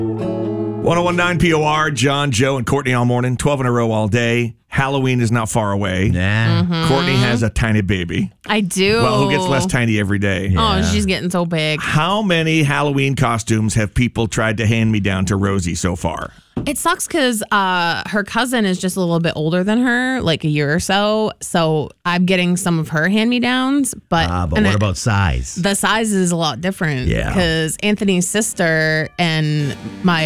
1019 POR, John, Joe, and Courtney all morning, 12 in a row all day. Halloween is not far away. Nah. Courtney has a tiny baby. I do. Well, who gets less tiny every day? Oh, she's getting so big. How many Halloween costumes have people tried to hand me down to Rosie so far? It sucks because her cousin is just a little bit older than her, like a year or so. So I'm getting some of her hand-me-downs. But what about size? The size is a lot different. Yeah. Because Anthony's sister and my